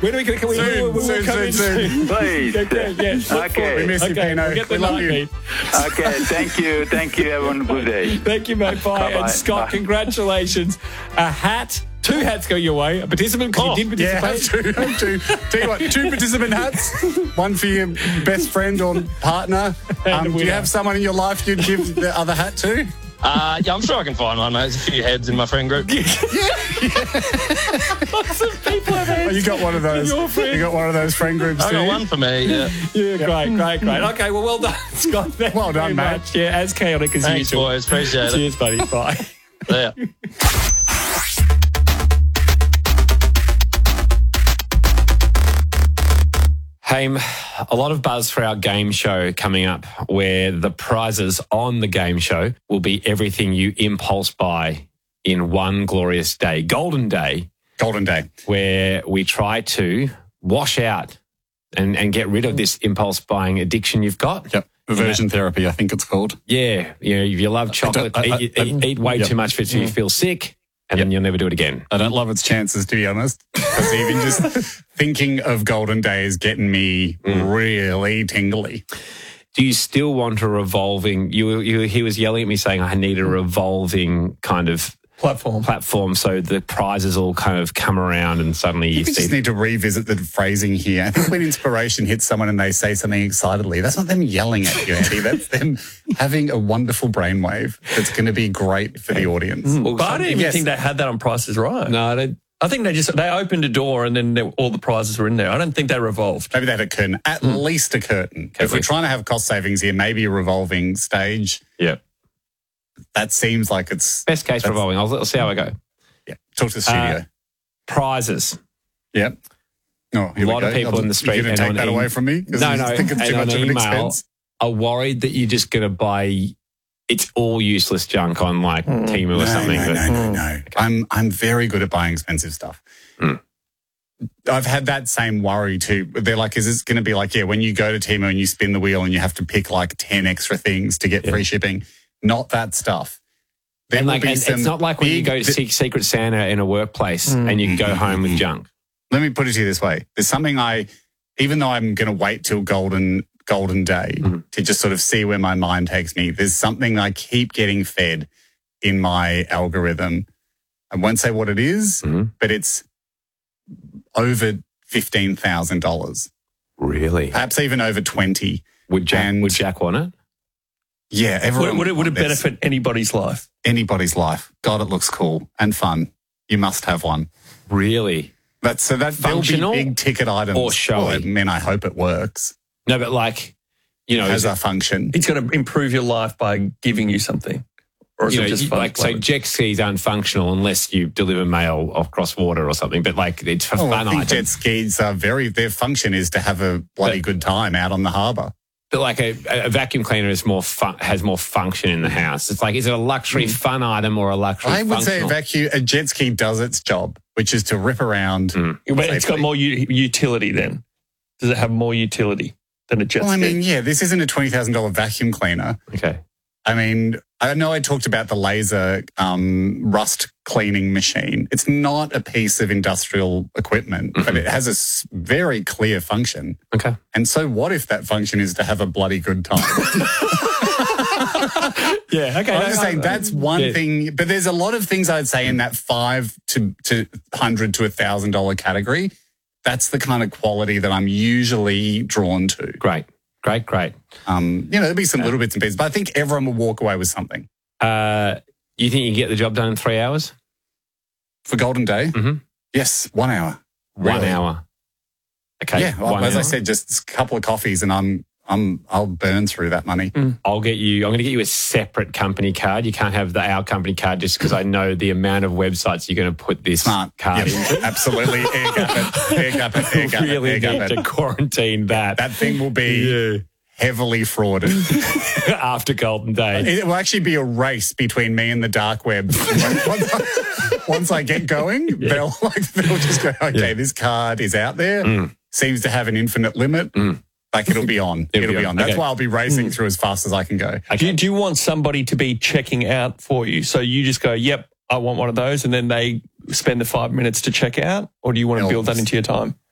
When are we going to come in soon? Please. Okay. We miss you, Pino. We love you. Okay, thank you. Thank you, everyone. Good day. Thank you, mate. Bye. Bye-bye. And Scott, congratulations. A hat. 2 hats go your way. A participant because you did participate. Yeah, two. Tell you what, 2 participant hats, 1 for your best friend or partner. Do you have someone in your life you'd give the other hat to? Yeah, I'm sure I can find one, mate. There's a few heads in my friend group. Lots of people have heads. Oh, you got one of those. You got one of those friend groups I too. got one for me, yeah. Great. Okay, well done, Scott. Thank Well you done, very mate. much. Yeah, as chaotic as Thanks, usual. boys. Appreciate it. Cheers, buddy. Bye. Yeah. Haim, a lot of buzz for our game show coming up where the prizes on the game show will be everything you impulse buy in one glorious day. Golden Day, where we try to wash out and get rid of this impulse buying addiction you've got. Yep. Aversion therapy, I think it's called. Yeah. You know, if you love chocolate, eat way too much of it so you feel sick, and then you'll never do it again. I don't love its chances, to be honest, because even just thinking of Golden Day is getting me really tingly. Do you still want a revolving... He was yelling at me saying I need a revolving kind of platform so the prizes all kind of come around and suddenly you We see... just need to revisit the phrasing here. I think when inspiration hits someone and they say something excitedly, that's not them yelling at you, Andy. That's them having a wonderful brainwave that's going to be great for the audience. But I don't even think they had that on Price is Right. No, I don't... I think they opened a door and then all the prizes were in there. I don't think they revolved. Maybe they had a curtain, at least a curtain. If we're trying to have cost savings here, maybe a revolving stage. Yeah. That seems like it's... Best case revolving. I'll see how I go. Yeah. Talk to the studio. Prizes. Yep. Oh, A lot of people in the street... You're going to take that away from me? No. I think it's too much of an expense. Are worried that you're just going to buy... It's all useless junk on like Temu or something. No. Okay. I'm very good at buying expensive stuff. I've had that same worry too. They're like, is this going to be like, when you go to Temu and you spin the wheel and you have to pick like 10 extra things to get free shipping? Not that stuff. It's not like when you go to Secret Santa in a workplace and you go home with junk. Let me put it to you this way. There's something even though I'm going to wait till Golden Day to just sort of see where my mind takes me, there's something I keep getting fed in my algorithm. I won't say what it is, but it's over $15,000. Really? Perhaps even over 20. Would Jack want it? Yeah, everyone. Would it benefit anybody's life? Anybody's life. God, it looks cool and fun. You must have one. Really? There'll Functional be big ticket items. or showy? I hope it works. No, but like, has a function. It's going to improve your life by giving you something. Or is it just fun? So jet skis aren't functional unless you deliver mail across water or something, but like it's for fun I think items. jet skis are their function is to have a bloody good time out on the harbour. But like a vacuum cleaner is has more function in the house. It's like, is it a luxury fun item or a luxury I would say functional? a jet ski does its job, which is to rip around. But it's got more utility then. Does it have more utility than a jet ski? Well, I mean, this isn't a $20,000 vacuum cleaner. Okay. I mean, I know I talked about the laser rust cleaning machine. It's not a piece of industrial equipment, but it has a very clear function. Okay. And so what if that function is to have a bloody good time? Yeah, okay. I'm just saying that's one thing. But there's a lot of things I'd say in that $500 to $100 to $1,000 category. That's the kind of quality that I'm usually drawn to. Great. There'll be some little bits and pieces, but I think everyone will walk away with something. You think you can get the job done in 3 hours? For Golden Day? Mm-hmm. Yes, 1 hour. Really? 1 hour. Okay. Yeah, as I said, just a couple of coffees and I'll burn through that money. I'm going to get you a separate company card. You can't have our company card just because I know the amount of websites you're going to put this card into. Absolutely. Air gap it. Really need to quarantine that. That thing will be heavily frauded. After Golden Day. It will actually be a race between me and the dark web. Once I get going, they'll just go, this card is out there, seems to have an infinite limit. Like it'll be on. It'll be on. That's why I'll be racing through as fast as I can go. Okay. Do you want somebody to be checking out for you? So you just go, yep, I want one of those, and then they spend the 5 minutes to check out? Or do you want to build that into your time?